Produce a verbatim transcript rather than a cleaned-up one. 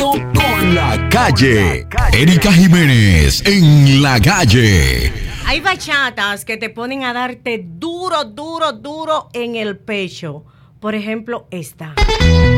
Conectando con la calle. Erika Jiménez en la calle. Hay bachatas que te ponen a darte duro, duro, duro en el pecho. Por ejemplo, esta.